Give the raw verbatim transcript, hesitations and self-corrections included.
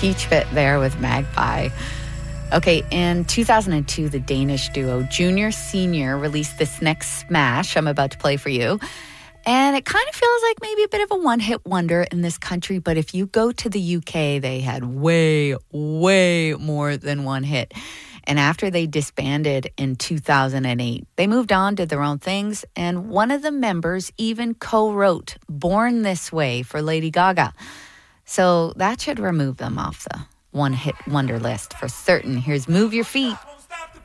Peach Pit there with Magpie. Okay, in two thousand two, the Danish duo Junior Senior released this next smash I'm about to play for you. And it kind of feels like maybe a bit of a one-hit wonder in this country. But if you go to the U K, they had way, way more than one hit. And after they disbanded in two thousand eight, they moved on, did their own things. And one of the members even co-wrote Born This Way for Lady Gaga. So that should remove them off the one-hit wonder list for certain. Here's Move Your Feet.